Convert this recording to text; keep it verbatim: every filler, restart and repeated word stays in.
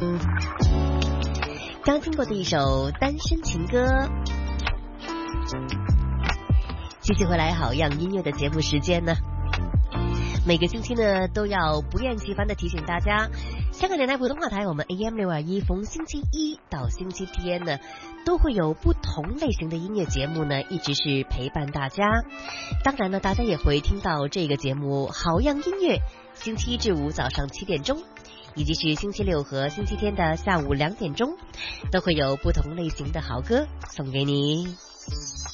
刚听过的一首单身情歌。继续回来好样音乐的节目时间呢，每个星期呢都要不厌其烦的提醒大家，香港电台普通话台我们 A M 六二一逢星期一到星期天呢都会有不同类型的音乐节目呢，一直是陪伴大家。当然呢，大家也会听到这个节目好样音乐，星期一至五早上七点钟，以及是星期六和星期天的下午两点钟，都会有不同类型的好歌送给你。